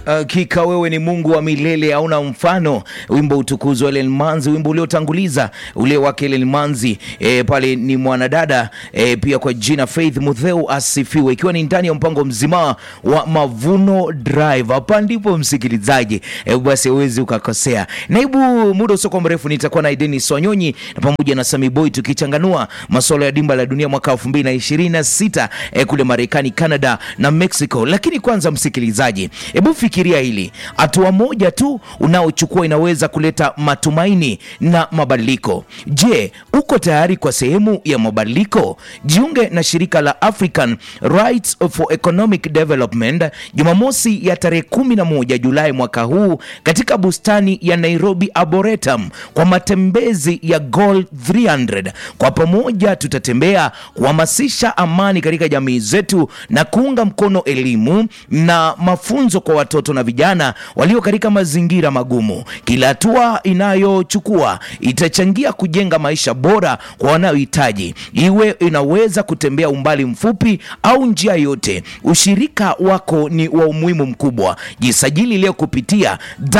Hakika wewe ni Mungu wa milele, hauna mfano. Wimbo utukuzwa Ellen Manzi, wimbo uliotanguliza ule wake Ellen Manzi. Pale ni mwanadada pia kwa jina Faith Mutheu asifiwe, ikiwa ni ndani ya mpango mzima wa Mavuno Drive. Hapa ndipo msikilizaji, basi huwezi ukakosea. Naibu muda usoko mrefu nitakuwa na Dennis Wanyonyi na pamoja na Sami Boy tukichanganua masuala ya dimba la dunia mwaka 2026 kule Marekani, Canada na Mexico. Lakini kwanza msikilizaji, hebu fikiria hili. Hatua moja tu unaochukua inaweza kuleta matumaini na mabadiliko. Je, uko tayari kwa sehemu ya mabadiliko? Jiunge na shirika la African Rights for Economic Development Jumamosi ya tarehe 11 Julai mwaka huu katika bustani ya Nairobi Arboretum kwa matembezi ya Goal 300. Kwa pamoja tutatembea kuhamasisha amani katika jamii zetu na kuunga mkono elimu na mafunzo kwa watoto na vijana walio katika mazingira magumu. Kila hatua inayochukua itachangia kujenga maisha bora kwa wanaohitaji. Iwe inaweza kutembea umbali mfupi au njia yote, ushirika wako ni wa umuhimu mkubwa. Jisajili leo kupitia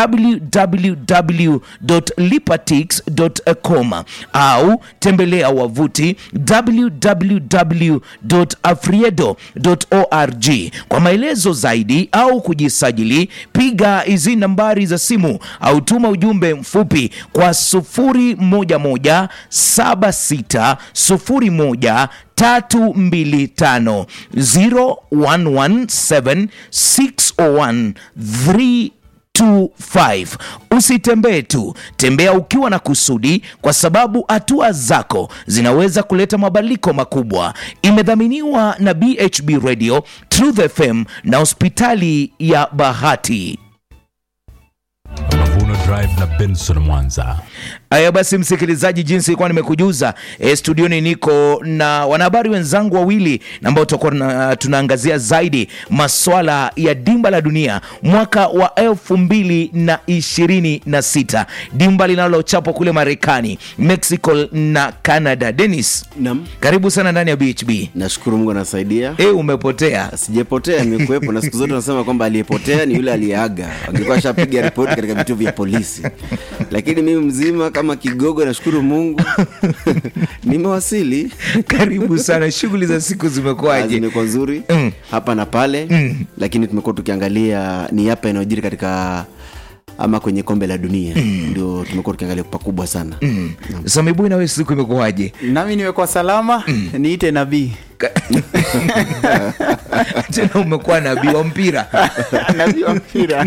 www.lipatix.com au tembelea wavuti www.afriedo.org. Kwa maelezo zaidi au kujisajili, piga hizi nambari za simu au tuma ujumbe mfupi kwa 0117601 325 0117601325. Usitembee tu, tembea ukiwa na kusudi, kwa sababu hatua zako zinaweza kuleta mabadiliko makubwa. Imedhaminiwa na BHB Radio, Truth FM na hospitali ya Bahati. Mavuno Drive na Benson Mwanza. Aya basi msikilizaji, jinsi nilikuwa nimekujuza, studioni niko na wanahabari wenzangu wawili ambao tutakuwa tunaangazia zaidi masuala ya dimba la dunia mwaka wa 2026. Dimba linalochapwa kule Marekani, Mexico na Canada. Dennis, Naam. Karibu sana ndani ya BHB. Nashukuru Mungu anasaidia. Umepotea? Sijapotea, nimekuepo na siku zote nasema kwamba aliyepotea ni yule aliyeaga. Angekuwa shapiga ripoti katika vituo vya polisi. Lakini mimi mzima kama kigogo, nashukuru Mungu. Nimewasili. Karibu sana. Shughuli za siku zimekuaje? Zimekuwa nzuri hapa na pale, lakini tumekuwa tukiangalia ni yapi yanayojiri katika ama kwenye kombe la dunia. Ndio tumekuwa tukiangalia pakubwa sana. Samibu, na wewe siku imekuaje? Nami nimekuwa salama. Niite nabii. Tena umekuwa nabii wa mpira. Nabii wa mpira.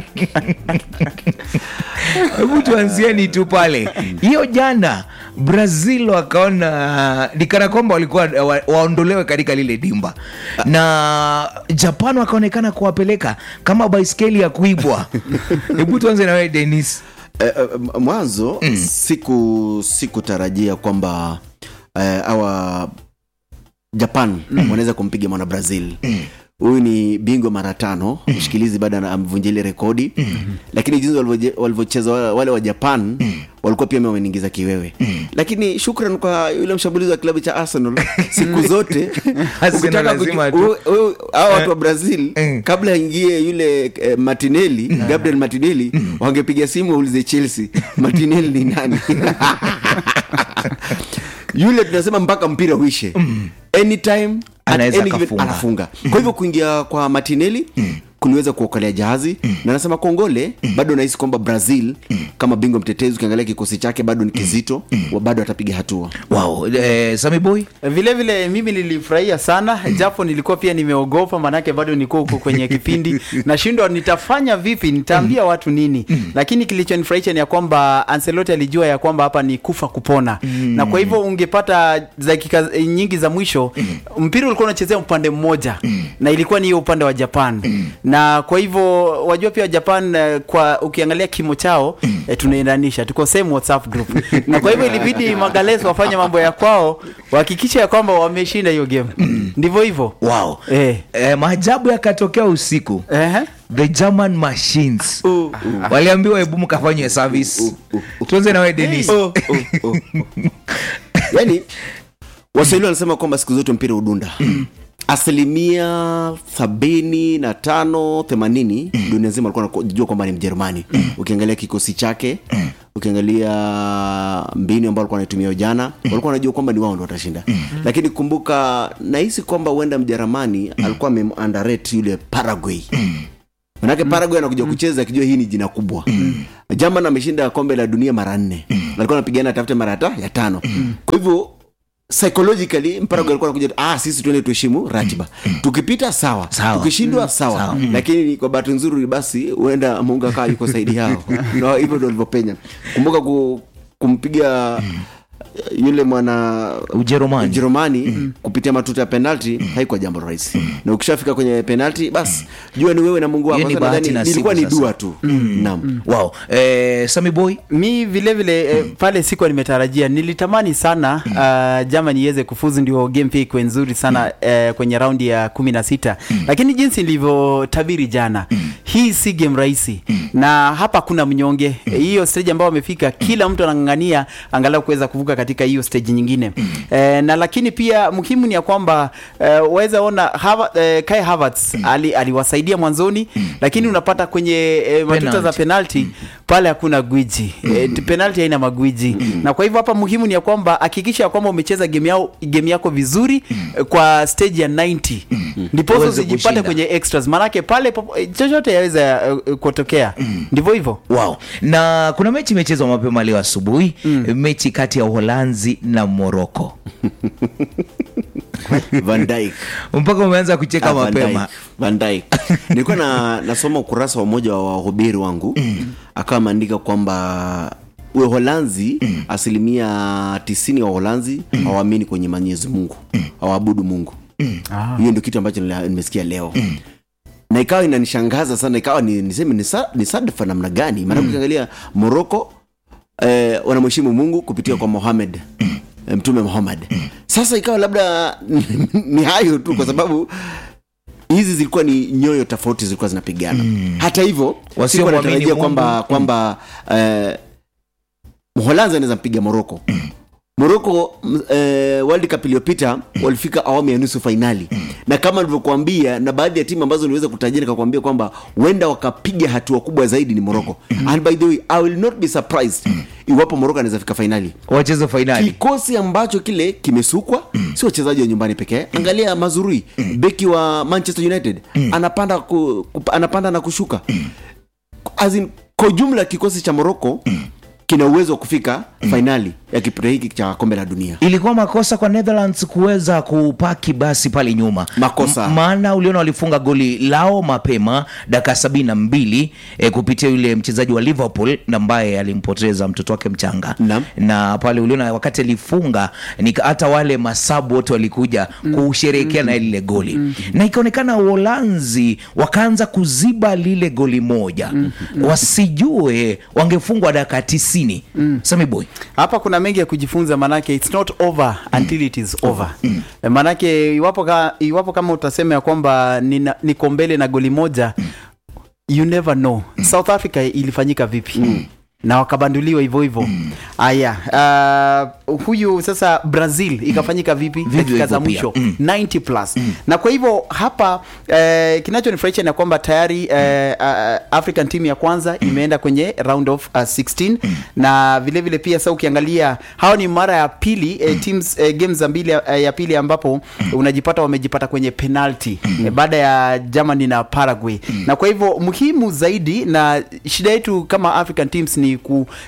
Hebu tuanzieni tu pale. Hiyo jana Brazil wakaona nikana kwamba walikuwa waondolewe katika lile dimba, na Japan wakaonekana kuwapeleka kama baiskeli ya kuibwa. Hebu tuanze na wewe Dennis. Mwanzo sikutarajia kwamba hawa Japan wanaweza kumpiga mwana Brazil. Huyu ni bingwa mara 5, mshikilizi bado amevunja ile rekodi. Lakini jinsi walivyocheza wale wa Japan, walikuwa pia wameniingiza kiwewe. Lakini shukrani kwa yule mshambulizi wa klabu cha Arsenal. Siku zote Arsenal lazima tu hao watu wa Brazil kabla aingie yule Martinelli, Gabriel Martinelli, wangepiga simu waulize Chelsea, Martinelli ni nani? Yule tunasema mpaka mpira uishe, anytime anaweza anafunga. Kwa hivyo kuingia kwa Martinelli kuliweza kuokolea jahazi, na nasema kongole. Bado nahisi kwamba Brazil kama bingwa mtetezi, ukiangalia kikosi chake bado ni kizito, bado atapiga hatua. Wow. Sami Boy, vile vile mimi nilifurahia sana, japo nilikuwa pia nimeogopa, manake bado niko huko kwenye kipindi nashindwa nitafanya vipi, nitaambia watu nini. Lakini kilichonifurahisha ni ya kwamba Ancelotti alijua ya kwamba hapa ni kufa kupona. Na kwa hivyo ungepata dakika nyingi za mwisho mpira ulikuwa unachezea upande mmoja, na ilikuwa ni hiyo upande wa Japan. Na kwa hivyo wajua pia Japan, kwa ukiangalia kimo chao tunaendanisha, tuko same WhatsApp group. Na kwa hivyo ilibidi Magalhaes wafanye mambo ya kwao, wahakikisha ya kwamba wameshinda hiyo game. Ndivyo hivyo. Wow. Maajabu yakatokea usiku. The German machines waliambiwa hebu mkafanywe service. Tuanze na wewe Dennis. Yaani Waswahili wanasema kwamba siku zote mpira udunda. 75-80 dunia nzima walikuwa wanajua kwamba ni Mjerumani. Ukiangalia kikosi chake, ukiangalia mbinu ambayo walikuwa wanaitumia jana, walikuwa wanajua kwamba ni wao ndio watashinda. Lakini kumbuka, nahisi kwamba huenda Mjerumani alikuwa underrate yule Paraguay. Manake Paraguay anakuja kucheza akijua hii ni jina kubwa. Germany ameshinda kombe la dunia mara 4. Walikuwa wanapigana tafute mara ya 5. Kwa hivyo psychologically Paraguay alikuwa anakuja sisi tuende tuheshimu ratiba. Tukipita sawa. Tukishindwa sawa. Lakini kwa bahati nzuri basi huenda Mungu akawa yuko saidi yao. Na hivyo ndio walivyopenya. Kumbuka kumpiga yule mwana Ujerumani kupitia matuta ya penalty haikuwa jambo rahisi. Na ukishafika kwenye penalty basi jua ni wewe na Mungu wako. Ilikuwa ni dua tu. Naam. Wow. Sami Boy, mi vile vile pale sikuwa nimetarajia. Nilitamani sana Germany iweze kufuzu, ndio game pia iko nzuri sana kwenye raundi ya 16. Lakini jinsi nilivyotabiri jana, hii si game rahisi. Na hapa kuna mnyonge. Hiyo stage ambayo wamefika, kila mtu anang'ang'ania angalau kuweza kuvuka katika hiyo stage nyingine. Na lakini pia muhimu ni ya kwamba waweza ona Kai Havertz aliwasaidia mwanzoni, lakini unapata kwenye matuta za penalty pale hakuna gwiji. Penalty haina magwiji. Na kwa hivyo hapa muhimu ni ya kwamba hakikisha kwamba umecheza game yako vizuri kwa stage ya 90. Ndipo usijipate kwenye extras. Maana pale chochote yaweza kutokea. Ndivyo hivyo. Wow. Na kuna mechi imechezwa mapema leo asubuhi, mechi kati ya Uholanzi na Morocco. Van Dijk. Mpaka umeanza kucheka mapema. Van Dijk. Nilikuwa nasoma ukurasa wa mmoja wa wahubiri wangu, akawa ameandika kwamba Uholanzi 90% wa Uholanzi hawaamini kwenye Mwenyezi Mungu. Hawaabudu Mungu. Hiyo ndio kitu ambacho nimesikia leo. Na ikawa inanishangaza sana, ikawa niseme ni sadfa namna gani? Maana ukiangalia Morocco wanamheshimu Mungu kupitia kwa Muhammad, Mtume Muhammad. Sasa ikawa labda ni hayo tu, kwa sababu hizi zilikuwa ni nyoyo tofauti zilikuwa zinapigana. Hata hivyo sikuwa natarajia kwamba Uholanzi anaweza mpiga Morocco. Morocco World Cup iliyopita walifika awamu ya nusu finali. Na kama nilivyokuambia, na baadhi ya timu ambazo niweza kutajia nikakwambia kwamba wenda wakapiga hatua kubwa zaidi ni Morocco. And by the way, I will not be surprised iwapo Morocco anaweza fika finali. Wacheza finali. Kikosi ambacho kile kimesukwa, si wachezaji wa nyumbani pekee. Angalia Mazrui, beki wa Manchester United, anapanda na kushuka. As in, kwa jumla kikosi cha Morocco kina uwezo wa kufika finali ya kipute hiki cha kombe la dunia. Ilikuwa makosa kwa Netherlands kuweza kupaki basi pale nyuma. Makosa. Maana uliona walifunga goli lao mapema dakika 72 kupitia yule mchezaji wa Liverpool ambaye alimpoteza mtoto wake mchanga. Na pale uliona wakati alifunga hata wale masabu wote walikuja kusherehekea na ile goli. Na ikaonekana Uholanzi wakaanza kuziba lile goli moja. Wasijue wangefungwa dakika 90. Sami Boy, hapa kuna mengi ya kujifunza, manake it's not over until it is over. Manake iwapo kama utasema ya kwamba niko mbele na goli moja, you never know South Africa ilifanyika vipi. Na wakabanduliwa hivyo. Huyu sasa Brazil ikafanyika vipi dakika za mwisho 90 plus. Na kwa hivyo hapa kinachonifurahisha ni kwamba tayari African team ya kwanza imeenda kwenye round of 16. Na vile vile pia sasa ukiangalia hao ni mara ya pili teams games za mbili ya pili ambapo wamejipata kwenye penalty baada ya Germany na Paraguay. Na kwa hivyo muhimu zaidi, na shida yetu kama African teams ni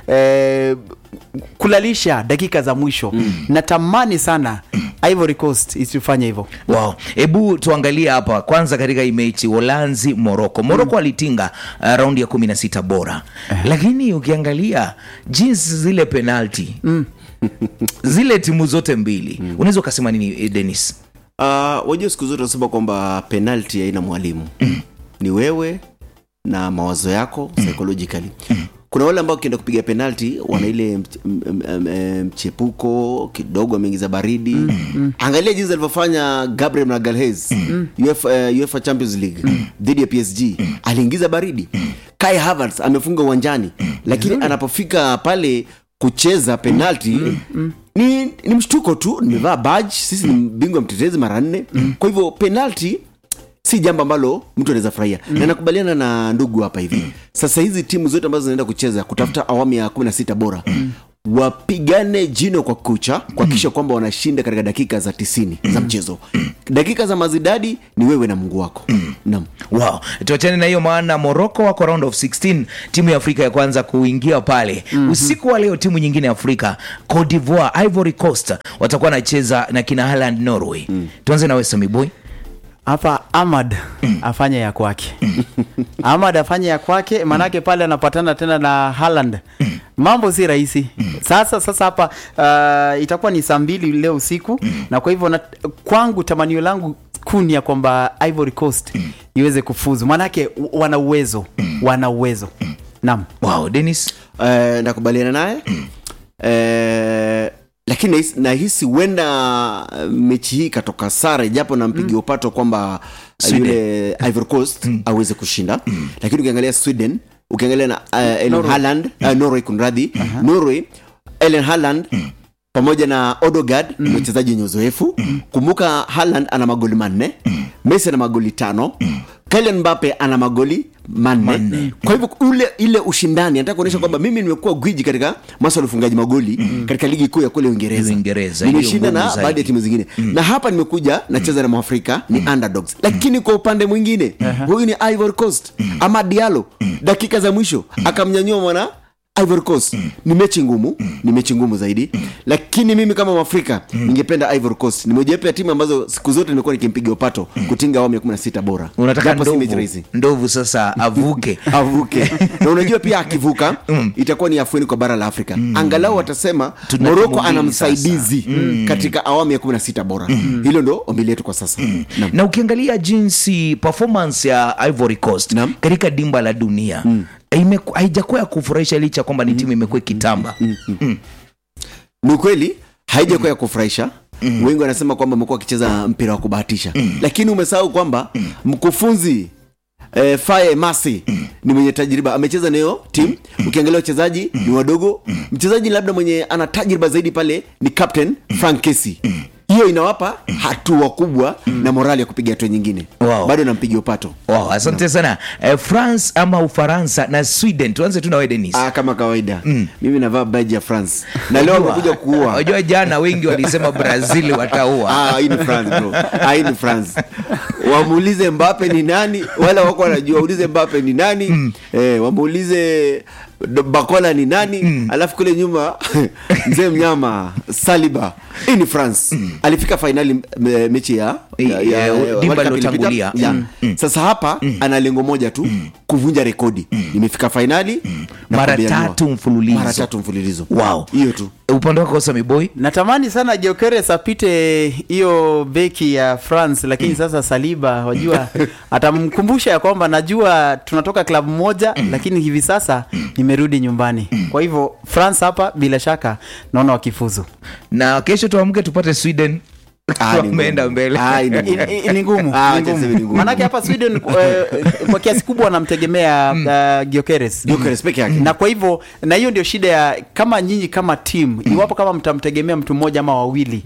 kulalisha dakika za mwisho. Natamani sana Ivory Coast isifanye hivyo. Wow. Hebu tuangalie hapa kwanza katika hii mechi Uholanzi Morocco alitinga raundi ya 16 bora. Lakini ukiangalia jinsi zile penalty zile timu zote mbili, unaweza kusema nini Dennis? Wajua siku zote nasema kwamba penalty haina mwalimu. Ni wewe na mawazo yako psychologically. Kuna wale ambao kienda kupiga penalty wana ile mchepuko kidogo, ameingiza baridi. Angalia jinsi alivyofanya Gabriel Magalhaes UEFA Champions League dhidi ya PSG, aliingiza baridi. Kai Havertz amefunga uwanjani, lakini anapofika pale kucheza penalty ni mshtuko tu. Nimevaa badge, sisi ni bingwa mtetezi mara 4. Kwa hivyo penalty si jambo ambalo mtu anaweza furahia. Na nakubaliana na ndugu hapa hivi. Sasa hizi timu zote ambazo zinaenda kucheza kutafuta awamu ya 16 bora, wapigane jino kwa kucha kuhakikisha kwamba wanashinda katika dakika za 90 za mchezo. Dakika za mazidadi ni wewe na Mungu wako. Naam. Wow, tuachane na hiyo, maana Morocco wako round of 16, timu ya Afrika ya kwanza kuingia pale. Usiku wa leo timu nyingine ya Afrika, Cote d'Ivoire, Ivory Coast watakuwa wanacheza na kina Haaland Norway. Tuanze na wewe Sami Boy. Hapa Ahmad afanye ya kwake. Ahmad afanye ya kwake, manake pale anapatana tena na Haaland. Mambo si rahisi. Sasa hapa itakuwa ni saa 2 leo usiku, na kwa hivyo kwangu tamanio langu kuni ya kwamba Ivory Coast iweze kufuzu, manake wana uwezo. Naam. Wow, Dennis. Nakubaliana naye. Lakini nahisi huenda mechi hii katoka sare, japo nampigi upato kwamba yule Ivory Coast aweze kushinda. Lakini ukiangalia Sweden, ukiangalia na Erling Haaland, Norway kunradhi, Norway, Erling Haaland pamoja na Odegaard ni wachezaji wenye uzoefu. Kumbuka Haaland ana magoli 4, Messi ana magoli 5, Kylian Mbappe ana magoli 4. Kwa hivyo ile ushindani nataka kuonyesha kwamba mimi nimekuwa gwiji katika masuala ya ufungaji magoli katika ligi kuu ya kule Uingereza. Nimeshinda na baadhi ya timu zingine. Na hapa nimekuja nacheza na Mwafrika, ni underdogs. Lakini kwa upande mwingine, huyu ni Ivory Coast. Amad Diallo dakika za mwisho akamnyanyua mwana Ivory Coast. Ni mechi ngumu zaidi. Lakini mimi kama Mwafrika ningependa Ivory Coast. Ni moja ya timu ambazo siku zote nimekuwa nikimpiga upato kutinga awamu ya 16 bora. Unataka ndovu sasa avuke. Na unajua pia akivuka itakuwa ni afueni kwa bara la Afrika. Angalau watasema Morocco ana msaidizi katika awamu ya 16 bora. Hilo ndo ombi letu kwa sasa. Na ukiangalia jinsi performance ya Ivory Coast katika dimba la dunia haijakuwa ya kufurahisha, licha kwamba ni timu imekuwa kitamba. Ni kweli haijakuwa ya kufurahisha. Wengi wanasema kwamba amekuwa akicheza mpira wa kubahatisha. Lakini umesahau kwamba mkufunzi Faye Masi ni mwenye tajriba, amecheza nayo timu. Ukiangalia wachezaji ni wadogo. Mchezaji labda mwenye ana tajriba zaidi pale ni Captain Frank Kessie. Hiyo inawapa hatua kubwa na morali ya kupiga hatua nyingine. Bado nampigia upato. Asante sana. France ama Ufaransa na Sweden. Tuanze tu na wewe Dennis. Kama kawaida. Mimi navaa badge ya France. Na leo wamekuja kuua. Unajua jana wengi walisema Brazil wataua. Hii ni France bro. Hii ni France. Wamuulize Mbappe ni nani? Wala wako wanajua. Ulize Mbappe ni nani? Wamuulize Bakola ni nani? Alafu kule nyuma mzee mnyama Saliba. Hii ni France. Alifika finali mechi ya dimba lotangulia. Sasa hapa ana lengo moja tu, kuvunja rekodi. Nimefika finali mara 3 mfululizo. Wow. Hiyo tu. Upande wako Sami Boy? Natamani sana Gyökeres apite hiyo beki ya France, lakini sasa Saliba wajua atamkumbusha ya kwamba najua tunatoka klabu moja, lakini hivi sasa nimerudi nyumbani. Kwa hivyo France hapa bila shaka naona wakifuzu. Na kesho tuamke tupate Sweden. Tumeenda mbele. Ni ngumu. Manake hapa Sweden kwa kiasi kubwa wanamtegemea Gyökeres peke yake. Na kwa hivyo, na hiyo ndio shida ya kama nyinyi kama team, iwapo kama mtamtegemea mtu mmoja ama wawili.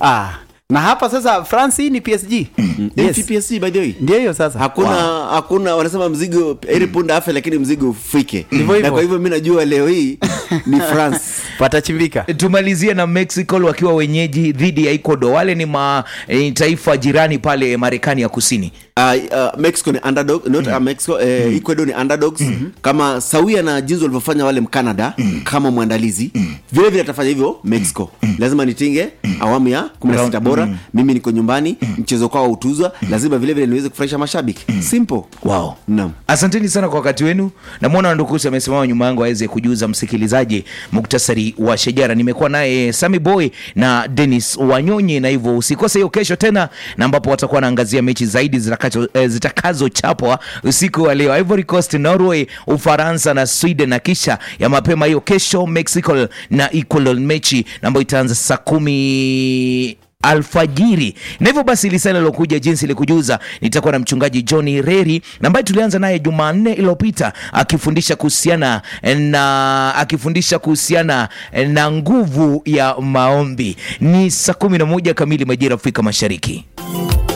Na hapa sasa France ni PSG. Yes. PSG by the way. Ndio hiyo sasa. Hakuna wanasema mzigo eripunda afe, lakini mzigo ufike. Na kwa hivyo mimi najua leo hii ni France patachimbika. Tumalizie na Mexico wakiwa wenyeji dhidi ya Ecuador. Wale ni taifa jirani pale Marekani ya Kusini. Mexico ni underdog, not Mexico, Ecuador ni underdogs. Kama sawia na jinsi walivyofanya wale Canada kama mwandalizi, vile vile atafanya hivyo Mexico. Lazima nitinge awamu ya 16 bora. Mimi niko nyumbani, mchezo kwao utuzwa, lazima vile vile niweze kufurahisha mashabiki. Simple. Wow. Naam. Asanteni sana kwa wakati wenu. Na muona Ndukusi amesimama nyuma yangu aweze kujuza msikilizaji muktasari wa shajara. Nimekuwa naye Sami Boy na Dennis Wanyonyi, na hivyo usikose hiyo kesho tena, na ambapo watakuwa naangazia mechi zaidi zitakazo chapwa usiku wa leo. Ivory Coast, Norway, Ufaransa na Sweden, na kisha ya mapema hiyo kesho Mexico na Ecuador, mechi ambayo itaanza saa 10 alfajiri. Na hivyo basi lisala lilokuja jinsi likujuza, nitakuwa na mchungaji John Reri ambaye tulianza naye Jumanne iliyopita akifundisha kuhusiana na nguvu ya maombi. Ni saa 11 kamili majira Afrika Mashariki.